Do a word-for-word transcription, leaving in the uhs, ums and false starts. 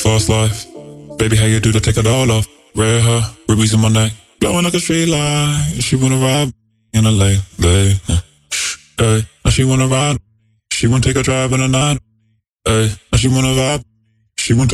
Fast life. Baby, how you do to take it all off? Red hair, rubies in my neck, blowing like a street light. She wanna ride in a late, late. Hey, now she wanna ride. She wanna take a drive in the night. Hey, now she wanna vibe. She wanna